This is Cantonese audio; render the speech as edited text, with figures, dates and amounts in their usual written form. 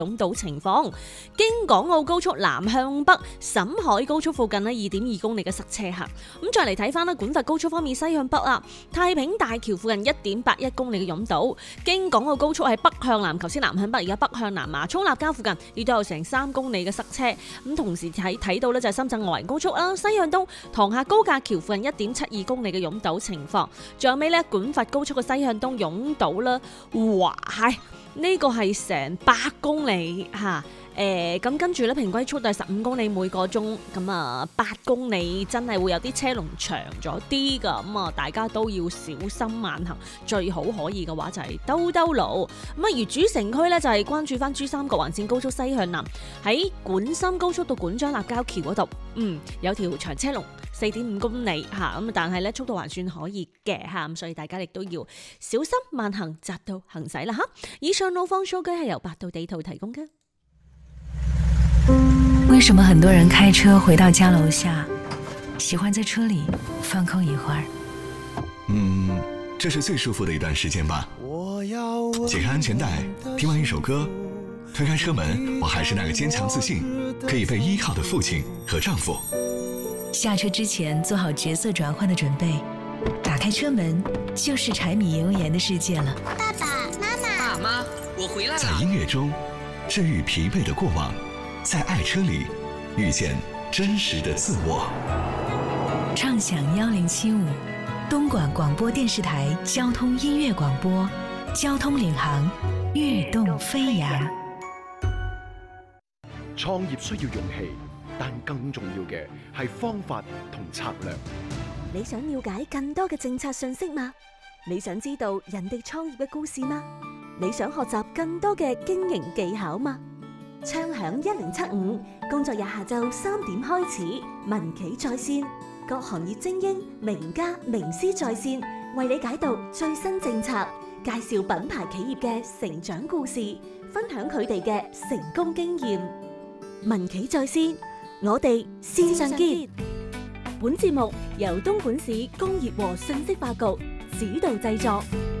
擁堵情況。經港澳高速南向北沈海高速附近呢2.2公里嘅塞車客。咁再嚟睇翻啦，管轄高速方面西向北啦，太平大橋附近1.81公里嘅擁堵。經港澳高速係北向南，頭先南向北，而家北向南麻涌立交附近亦都有成3公里嘅塞車。咁同時睇到呢就係深圳外環高速啦，西向東塘廈高架橋附近1.72公里嘅擁堵情況。最後尾呢，管轄高速嘅西向東擁堵啦，哇係！呢個係成8公里嚇，咁跟住咧平均速度係15公里每個鐘，咁啊8公里真係會有啲車龍長咗啲㗎，咁啊大家都要小心慢行，最好可以嘅話就係兜路。咁啊而主城區咧就係關注翻珠三角環線高速西向南喺莞深高速到莞江立交橋嗰度，有條長車龍。4.5公里嚇，咁但係咧速度還算可以嘅嚇，咁所以大家亦都要小心慢行，匝道行駛啦嚇。以上路況數據係由百度地圖提供嘅。 為什麼很多人開車回到家樓下，喜歡在車裡放空一會兒？ 這是最舒服的一段時間吧。解開安全帶，聽完一首歌，推開車門，我還是那個堅強自信、可以被依靠的父親和丈夫。 下車之前做好角色轉換的準備，打開車門就是柴米油鹽的世界了。 爸爸媽媽， 爸媽，我回來了。 在音樂中治癒疲憊的過往，在愛車裡遇見真實的自我。 暢享1075，東莞廣播電視台交通音樂廣播，交通領航，躍動飛揚。 創業需要勇氣，但更重要嘅係方法同策略。 你想了解更多嘅政策信息嗎？你想知道人哋創業嘅故事嗎？你想學習更多嘅經營技巧嗎？暢享1075，工作日下晝3點開始，民企在線，各行業精英、名家、名師在線，為你解讀最新政策，介紹品牌企業嘅成長故事，分享佢哋嘅成功經驗。民企在線，我哋線上見。本節目由東莞市工業和信息化局指導製作。